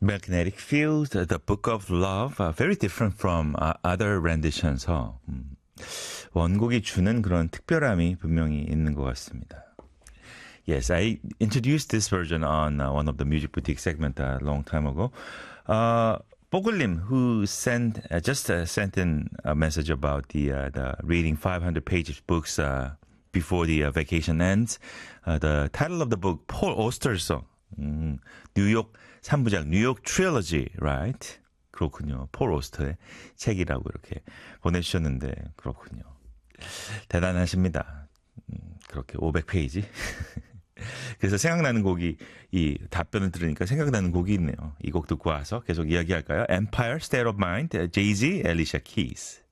Magnetic Field, The Book of Love, very different from other renditions. 원곡이 주는 그런 특별함이 분명히 있는 것 같습니다. Yes, I introduced this version on one of the Music Boutique segment a long time ago. 뽀글님, who just sent in a message about the reading 500 pages books before the vacation ends. The title of the book, Paul Auster's song. 뉴욕 3부작, 뉴욕 트릴러지, right? 그렇군요. 폴 오스터의 책이라고 이렇게 보내주셨는데, 그렇군요. 대단하십니다. 그렇게 500페이지. 그래서 생각나는 곡이, 이 답변을 들으니까 생각나는 곡이 있네요. 이 곡 듣고 와서 계속 이야기할까요? Empire State of Mind, Jay-Z, Alicia Keys.